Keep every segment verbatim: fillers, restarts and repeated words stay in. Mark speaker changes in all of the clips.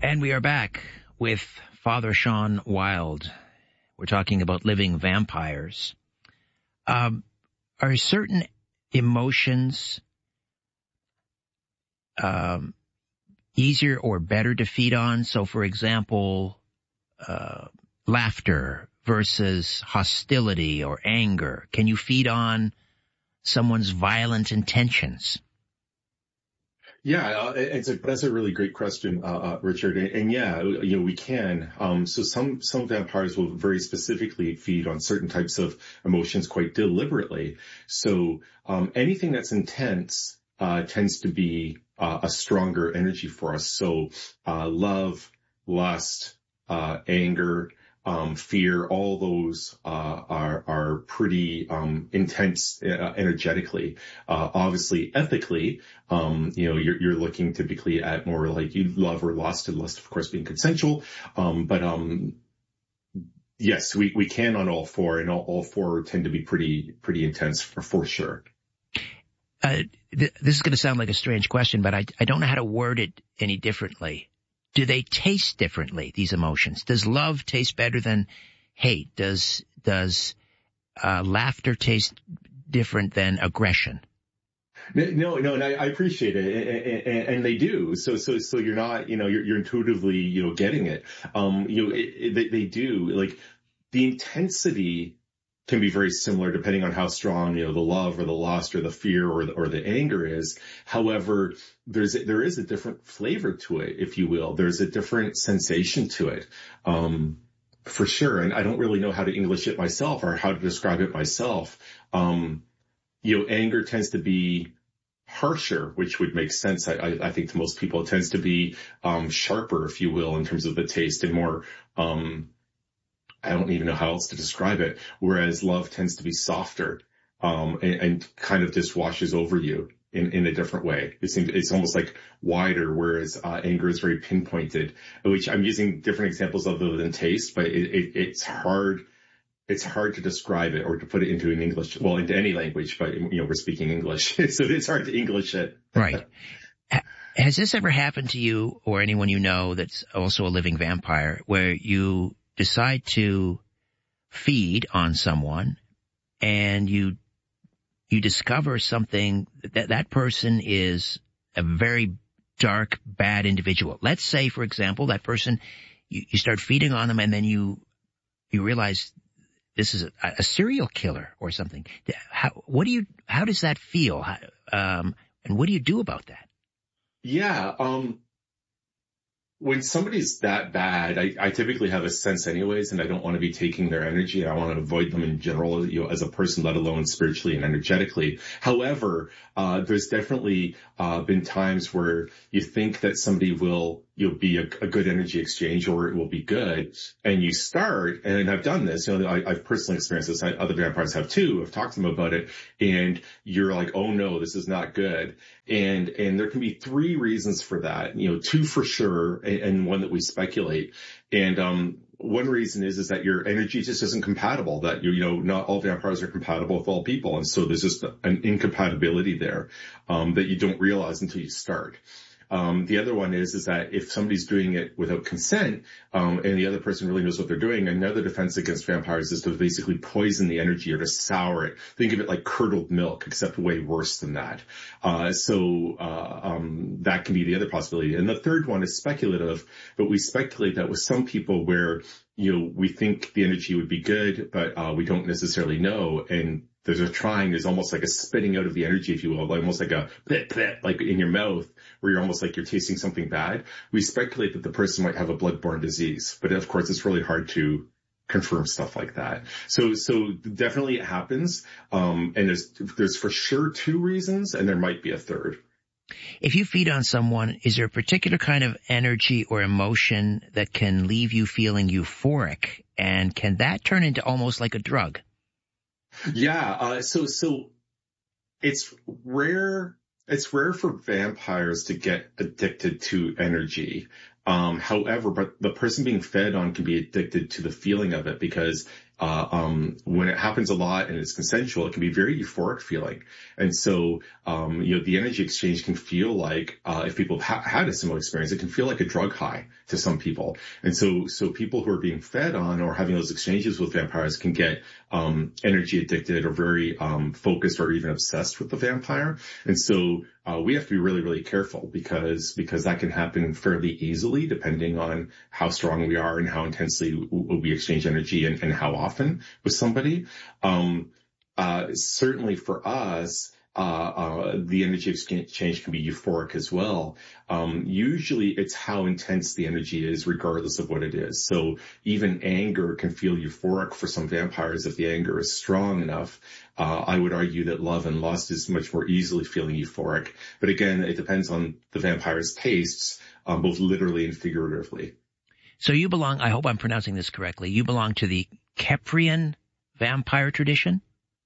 Speaker 1: And we are back with Father Sean Wild. We're talking about living vampires. Um, are certain emotions um, easier or better to feed on? So, for example, uh, laughter versus hostility or anger. Can you feed on someone's violent intentions?
Speaker 2: Yeah, uh, it's a, that's a really great question, uh, uh, Richard. And, and yeah, you know, we can. Um, so some, some vampires will very specifically feed on certain types of emotions quite deliberately. So, um, anything that's intense, uh, tends to be, uh, a stronger energy for us. So, uh, love, lust, uh, anger, um, fear, all those, uh, are, are pretty, um, intense, uh, energetically. Uh, obviously ethically, um, you know, you're, you're looking typically at more like you love or lust, and lust, of course, being consensual. Um, but, um, yes, we, we can on all four, and all, all four tend to be pretty, pretty intense for, for sure.
Speaker 1: Uh, th- this is going to sound like a strange question, but I, I don't know how to word it any differently. Do they taste differently, these emotions? Does love taste better than hate? Does, does, uh, laughter taste different than aggression?
Speaker 2: No, no, and I, I appreciate it, and, and, and they do. So, so, so you're not, you know, you're, you're intuitively, you know, getting it. Um, you know, it, it, they, they do. Like the intensity can be very similar depending on how strong, you know, the love or the lust or the fear or the, or the anger is. However, there's there is a different flavor to it, if you will. There's a different sensation to it. Um, for sure. And I don't really know how to English it myself or how to describe it myself. Um, you know, anger tends to be harsher, which would make sense. I, I, I think to most people, it tends to be, um, sharper, if you will, in terms of the taste, and more, um, I don't even know how else to describe it. Whereas love tends to be softer, um, and, and kind of just washes over you in, in a different way. It seems, it's almost like wider, whereas, uh, anger is very pinpointed, which I'm using different examples other than taste, but it, it, it's hard. It's hard to describe it or to put it into an English, well, into any language, but, you know, we're speaking English. So it's hard to English it.
Speaker 1: Right. Has this ever happened to you or anyone you know that's also a living vampire, where you decide to feed on someone and you you discover something that that person is a very dark, bad individual? Let's say, for example, that person, you, you start feeding on them and then you you realize this is a, a serial killer or something. How, what do you, how does that feel? How, um, and what do you do about that?
Speaker 2: Yeah. Um, when somebody's that bad, I, I typically have a sense anyways, and I don't want to be taking their energy. I want to avoid them in general, you know, as a person, let alone spiritually and energetically. However, uh, there's definitely, uh, been times where you think that somebody will, you'll be a, a good energy exchange, or it will be good. And you start, and I've done this, you know, I, I've personally experienced this. I, other vampires have too. I've talked to them about it, and you're like, oh no, this is not good. And, and there can be three reasons for that, you know, two for sure, and, and one that we speculate. And, um, one reason is, is that your energy just isn't compatible, that you, you know, not all vampires are compatible with all people. And so there's just an incompatibility there, um, that you don't realize until you start. Um, the other one is, is that if somebody's doing it without consent, um, and the other person really knows what they're doing, another defense against vampires is to basically poison the energy or to sour it. Think of it like curdled milk, except way worse than that. Uh, so, uh, um, that can be the other possibility. And the third one is speculative, but we speculate that with some people where, you know, we think the energy would be good, but, uh, we don't necessarily know. And there's a trying, there's almost like a spitting out of the energy, if you will, almost like a bleh, bleh, like in your mouth, where you're almost like you're tasting something bad. We speculate that the person might have a bloodborne disease, but of course it's really hard to confirm stuff like that. So, so definitely it happens. Um, and there's, there's for sure two reasons, and there might be a third.
Speaker 1: If you feed on someone, is there a particular kind of energy or emotion that can leave you feeling euphoric? And can that turn into almost like a drug?
Speaker 2: Yeah. Uh, so, so it's rare. It's rare for vampires to get addicted to energy. Um, however, but the person being fed on can be addicted to the feeling of it, because uh, um, when it happens a lot and it's consensual, it can be very euphoric feeling. And so, um, you know, the energy exchange can feel like, uh, if people have ha- had a similar experience, it can feel like a drug high to some people. And so, so people who are being fed on or having those exchanges with vampires can get, um, energy addicted or very, um, focused or even obsessed with the vampire. And so, uh, we have to be really, really careful because, because that can happen fairly easily depending on how strong we are and how intensely we exchange energy and, and how often with somebody. Um, uh, certainly for us, uh, uh, the energy exchange can be euphoric as well. Um, usually it's how intense the energy is regardless of what it is. So even anger can feel euphoric for some vampires if the anger is strong enough. Uh, I would argue that love and lust is much more easily feeling euphoric. But again, it depends on the vampire's tastes, um, both literally and figuratively.
Speaker 1: So you belong, I hope I'm pronouncing this correctly, you belong to the Keprian vampire tradition?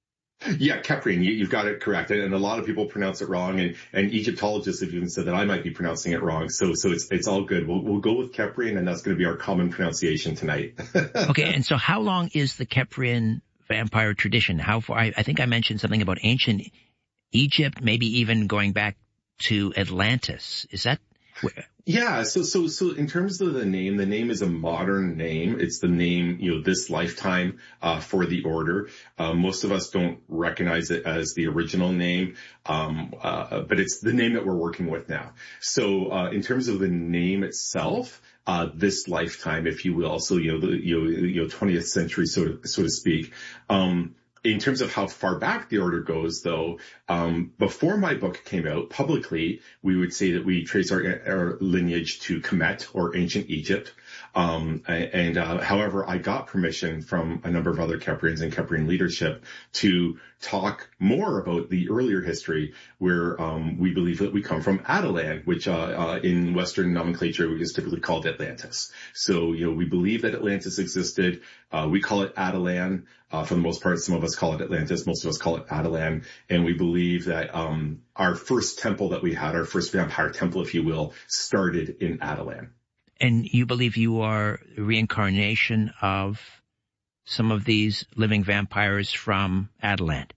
Speaker 2: Yeah, Keprian, you, you've got it correct. And, and a lot of people pronounce it wrong. And, and Egyptologists have even said that I might be pronouncing it wrong. So, so it's, it's all good. We'll, we'll go with Keprian, and that's going to be our common pronunciation tonight.
Speaker 1: Okay. And so how long is the Keprian vampire tradition? How far? I, I think I mentioned something about ancient Egypt, maybe even going back to Atlantis. Is that?
Speaker 2: Yeah. So, so, so in terms of the name, the name is a modern name. It's the name, you know, this lifetime, uh, for the order. Uh, most of us don't recognize it as the original name. Um, uh, but it's the name that we're working with now. So, uh, in terms of the name itself, uh, this lifetime, if you will. So, you know, the, you know, you know, twentieth century, so to, so to speak. Um, In terms of how far back the order goes, though, um, before my book came out publicly, we would say that we trace our, our lineage to Kemet or ancient Egypt. Um, and, uh, however, I got permission from a number of other Keprians and Keprian leadership to talk more about the earlier history where, um, we believe that we come from Attilan, which, uh, uh, in Western nomenclature is typically called Atlantis. So, you know, we believe that Atlantis existed. Uh, we call it Attilan. Uh, for the most part, some of us call it Atlantis. Most of us call it Attilan. And we believe that, um, our first temple that we had, our first vampire temple, if you will, started in Attilan.
Speaker 1: And you believe you are a reincarnation of some of these living vampires from Attilan?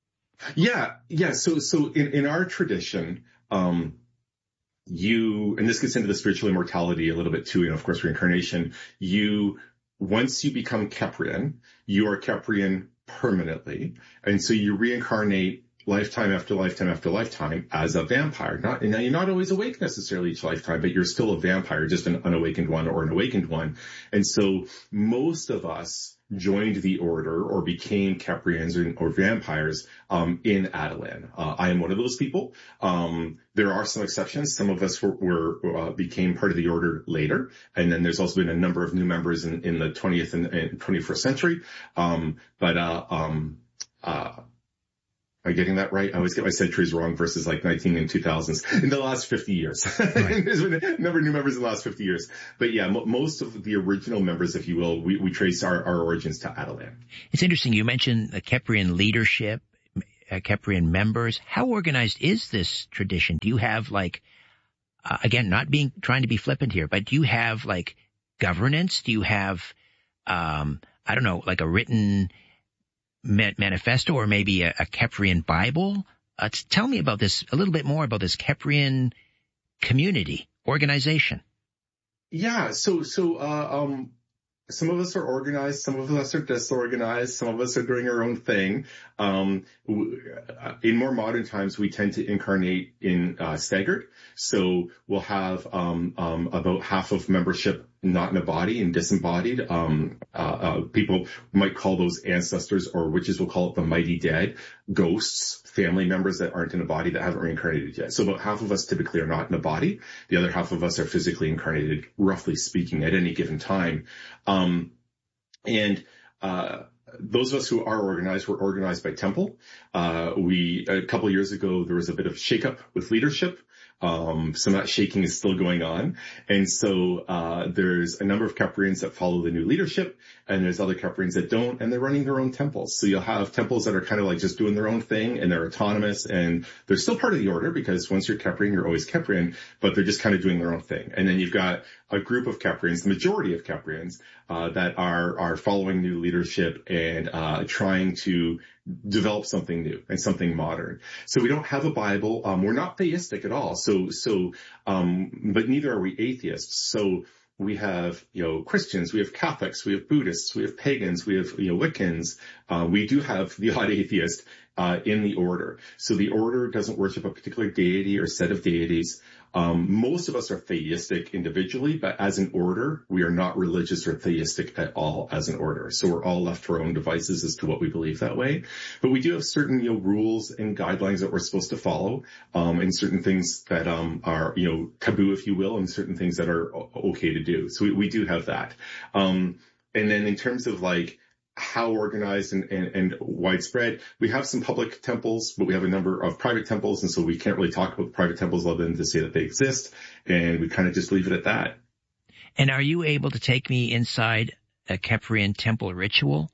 Speaker 2: Yeah, yeah. So, so in, in our tradition, um, you, and this gets into the spiritual immortality a little bit too, and of course reincarnation, you, once you become Keprian, you are Keprian permanently. And so you reincarnate lifetime after lifetime after lifetime as a vampire. Not, and you're not always awake necessarily each lifetime, but you're still a vampire, just an unawakened one or an awakened one. And so most of us joined the order or became Keprians or, or vampires, um, in Attilan. Uh, I am one of those people. Um, there are some exceptions. Some of us were, were uh, became part of the order later. And then there's also been a number of new members in, in the twentieth and, and twenty-first century. Um, but, uh, um, uh, am I getting that right? I always get my centuries wrong versus like nineteen and two thousands in the last fifty years. Right. There's been a number of new members in the last fifty years. But yeah, m- most of the original members, if you will, we, we trace our, our origins to Attilan.
Speaker 1: It's interesting. You mentioned the Keprian leadership, uh, Keprian members. How organized is this tradition? Do you have like, uh, again, not being, trying to be flippant here, but do you have like governance? Do you have, um, I don't know, like a written manifesto or maybe a, a Keprian Bible? Uh, tell me about this, a little bit more about this Keprian community, organization.
Speaker 2: Yeah, so, so, uh, um, some of us are organized, some of us are disorganized, some of us are doing our own thing. Um, in more modern times, we tend to incarnate in, uh, staggered. So we'll have, um, um, about half of membership not in a body and disembodied. Um, uh, uh, people might call those ancestors, or witches will call it the mighty dead, ghosts, family members that aren't in a body that haven't reincarnated yet. So about half of us typically are not in a body. The other half of us are physically incarnated, roughly speaking, at any given time. Um, and, uh, those of us who are organized were organized by temple. Uh, we, a couple of years ago, there was a bit of shakeup with leadership. Um, some of that shaking is still going on. And so, uh, there's a number of Keprians that follow the new leadership, and there's other Keprians that don't, and they're running their own temples. So you'll have temples that are kind of like just doing their own thing, and they're autonomous, and they're still part of the order, because once you're Keprian, you're always Keprian, but they're just kind of doing their own thing. And then you've got a group of Keprians, the majority of Keprians, uh, that are, are following new leadership and, uh, trying to develop something new and something modern. So we don't have a Bible. Um, we're not theistic at all. So, so, um, but neither are we atheists. So we have, you know, Christians, we have Catholics, we have Buddhists, we have pagans, we have, you know, Wiccans. Uh, we do have the odd atheist, uh, in the order. So the order doesn't worship a particular deity or set of deities. Um, most of us are theistic individually, but as an order, we are not religious or theistic at all as an order. So we're all left to our own devices as to what we believe that way. But we do have certain, you know, rules and guidelines that we're supposed to follow, um, and certain things that, um, are, you know, taboo, if you will, and certain things that are okay to do. So we, we do have that. Um, and then in terms of like, how organized and, and, and widespread. We have some public temples, but we have a number of private temples. And so we can't really talk about private temples other than to say that they exist. And we kind of just leave it at that.
Speaker 1: And are you able to take me inside a Keprian temple ritual?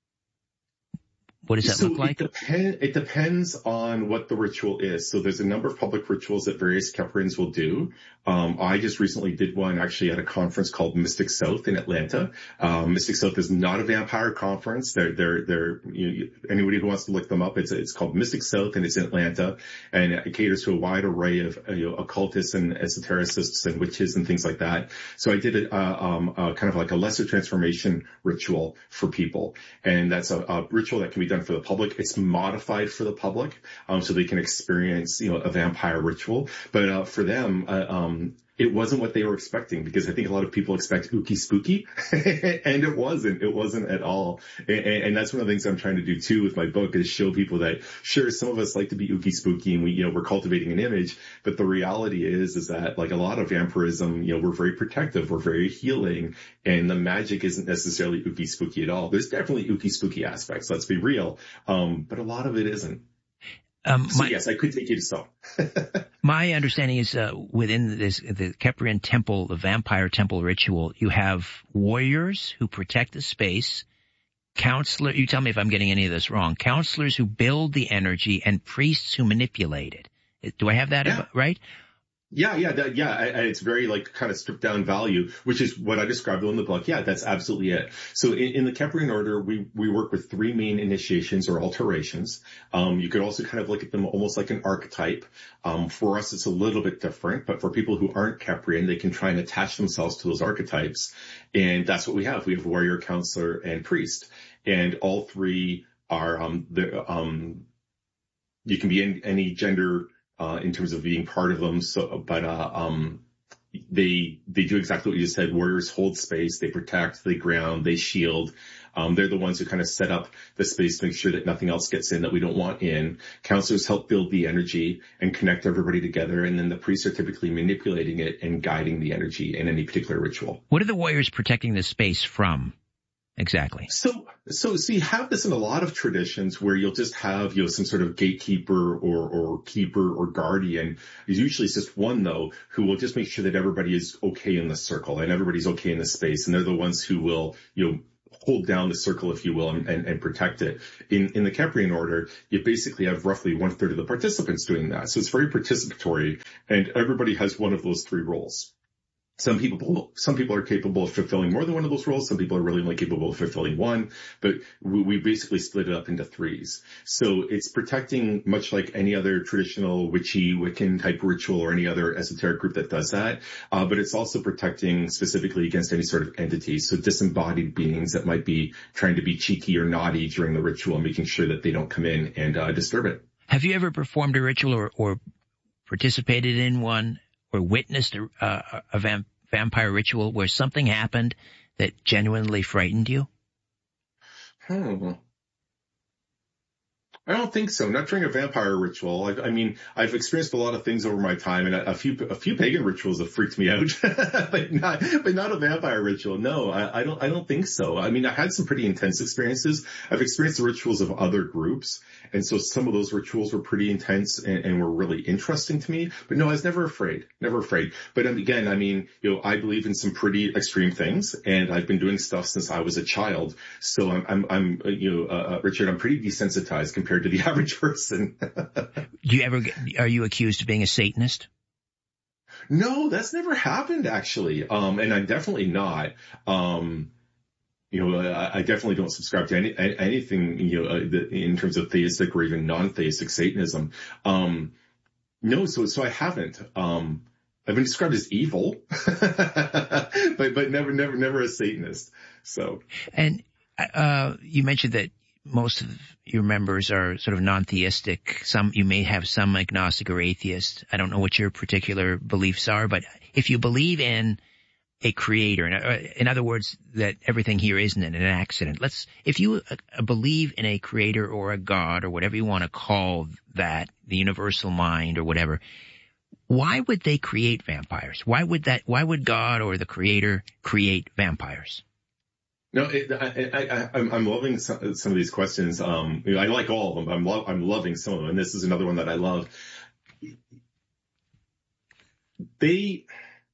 Speaker 1: What does that
Speaker 2: so
Speaker 1: look like?
Speaker 2: It, depend, it depends on what the ritual is. So there's a number of public rituals that various Keprians will do. Um, I just recently did one actually at a conference called Mystic South in Atlanta. Um, Mystic South is not a vampire conference. They're, they're, they're, you know, anybody who wants to look them up, it's, it's called Mystic South and it's in Atlanta, and it caters to a wide array of, you know, occultists and esotericists and witches and things like that. So I did a, uh, um, uh, kind of like a lesser transformation ritual for people. And that's a, a ritual that can be done for the public. It's modified for the public, um, so they can experience, you know, a vampire ritual. But, uh, for them, uh, um, it wasn't what they were expecting, because I think a lot of people expect ooky spooky and it wasn't, it wasn't at all. And, and that's one of the things I'm trying to do too with my book, is show people that sure, some of us like to be ooky spooky and we, you know, we're cultivating an image, but the reality is, is that like a lot of vampirism, you know, we're very protective, we're very healing, and the magic isn't necessarily ooky spooky at all. There's definitely ooky spooky aspects, let's be real. Um, but a lot of it isn't. Um, so my, yes, I could take you to some.
Speaker 1: My understanding is, uh, within this, the Keprian temple, the vampire temple ritual, you have warriors who protect the space, counselor, you tell me if I'm getting any of this wrong, counselors who build the energy, and priests who manipulate it. Do I have that
Speaker 2: yeah.
Speaker 1: right?
Speaker 2: Yeah, yeah, that, yeah. I, I, it's very like kind of stripped down value, which is what I described in the book. Yeah, that's absolutely it. So in, in the Keprian order, we, we work with three main initiations or alterations. Um, you could also kind of look at them almost like an archetype. Um, for us, it's a little bit different, but for people who aren't Keprian, they can try and attach themselves to those archetypes. And that's what we have. We have warrior, counselor, and priest. And all three are, um, the, um, you can be in any gender, Uh, in terms of being part of them. So, but, uh, um, they, they do exactly what you just said. Warriors hold space, they protect, they ground, they shield. Um, they're the ones who kind of set up the space to make sure that nothing else gets in that we don't want in. Counselors help build the energy and connect everybody together. And then the priests are typically manipulating it and guiding the energy in any particular ritual.
Speaker 1: What are the warriors protecting the space from? Exactly.
Speaker 2: So, so, so you have this in a lot of traditions where you'll just have, you know, some sort of gatekeeper or, or keeper or guardian. Usually it's just one though, who will just make sure that everybody is okay in the circle and everybody's okay in the space. And they're the ones who will, you know, hold down the circle, if you will, and, and, and protect it. In, in the Keprian order, you basically have roughly one third of the participants doing that. So it's very participatory, and everybody has one of those three roles. Some people, some people are capable of fulfilling more than one of those roles. Some people are really only capable of fulfilling one, but we, we basically split it up into threes. So it's protecting, much like any other traditional witchy, Wiccan type ritual or any other esoteric group that does that. Uh, but it's also protecting specifically against any sort of entities. So disembodied beings that might be trying to be cheeky or naughty during the ritual, making sure that they don't come in and uh, disturb it.
Speaker 1: Have you ever performed a ritual or, or participated in one, or witnessed a, uh, a vamp- vampire ritual where something happened that genuinely frightened you?
Speaker 2: Hmm. I don't think so. Not during a vampire ritual. I, I mean, I've experienced a lot of things over my time, and a, a few a few pagan rituals have freaked me out, but not but not a vampire ritual. No, I, I don't I don't think so. I mean, I had some pretty intense experiences. I've experienced the rituals of other groups, And so some of those rituals were pretty intense and, and were really interesting to me. But no, I was never afraid, never afraid. But again, I mean, you know, I believe in some pretty extreme things, and I've been doing stuff since I was a child. So I'm, I'm, I'm you know, uh, Richard, I'm pretty desensitized compared to the average person.
Speaker 1: Do you ever get, are you accused of being a Satanist?
Speaker 2: No, that's never happened, actually. Um, and I'm definitely not. Um, you know, I, I definitely don't subscribe to any, anything, you know, uh, the, in terms of theistic or even non-theistic Satanism. Um, no, so, so I haven't. Um, I've been described as evil, but, but never, never, never a Satanist. So.
Speaker 1: And, uh, you mentioned that most of your members are sort of non-theistic. Some, you may have some agnostic or atheist. I don't know what your particular beliefs are, but if you believe in a creator, in other words, that everything here isn't an accident. Let's, if you uh, believe in a creator or a God or whatever you want to call that, the universal mind or whatever, why would they create vampires? Why would that, why would God or the creator create vampires?
Speaker 2: No, it, I, I, I, I'm, I'm loving some, some of these questions. Um, you know, I like all of them. I'm, lo- I'm loving some of them, and this is another one that I love. They,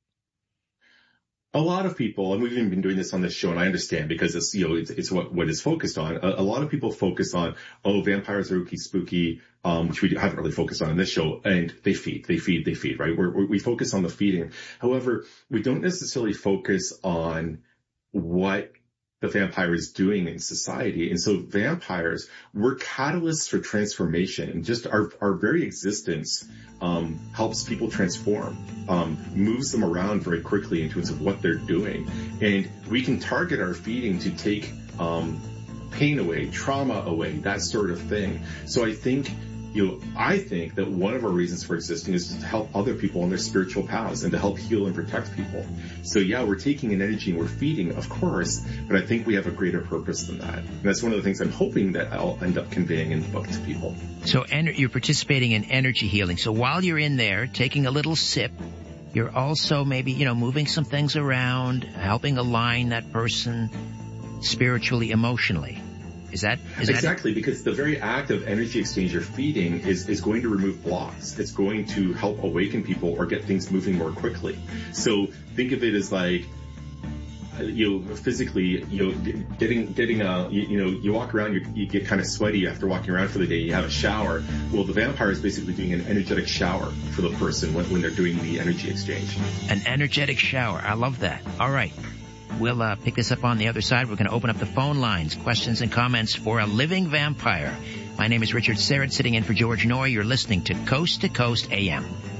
Speaker 2: a lot of people, and we've even been doing this on this show, and I understand because it's, you know, it's, it's what, what is focused on. A, a lot of people focus on, oh, vampires are ooky spooky, um, which we haven't really focused on in this show, and they feed, they feed, they feed, right? We're, we focus on the feeding. However, we don't necessarily focus on what the vampire is doing in society. And so vampires were catalysts for transformation, and just our, our very existence, um, helps people transform, um, moves them around very quickly in terms of what they're doing. And we can target our feeding to take, um, pain away, trauma away, that sort of thing. So I think, you know, I think that one of our reasons for existing is to help other people on their spiritual paths and to help heal and protect people. So yeah, we're taking an energy and we're feeding, of course, but I think we have a greater purpose than that. And that's one of the things I'm hoping that I'll end up conveying in the book to people.
Speaker 1: So en- you're participating in energy healing. So while you're in there taking a little sip, you're also maybe, you know, moving some things around, helping align that person spiritually, emotionally. Is that, is
Speaker 2: exactly,
Speaker 1: that
Speaker 2: because the very act of energy exchange or feeding is, is going to remove blocks. It's going to help awaken people or get things moving more quickly. So think of it as like, you know, physically, you know, getting, getting a, you, you know, you walk around, you, you get kind of sweaty after walking around for the day, you have a shower. Well, the vampire is basically doing an energetic shower for the person when, when they're doing the energy exchange.
Speaker 1: An energetic shower. I love that. All right. We'll uh, pick this up on the other side. We're going to open up the phone lines, questions and comments for a living vampire. My name is Richard Syrett, sitting in for George Noory. You're listening to Coast to Coast A M.